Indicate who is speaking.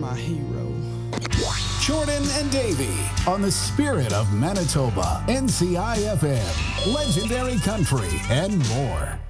Speaker 1: my hero.
Speaker 2: Jordan and Davey on the Spirit of Manitoba, NCIFM, Legendary Country, and more.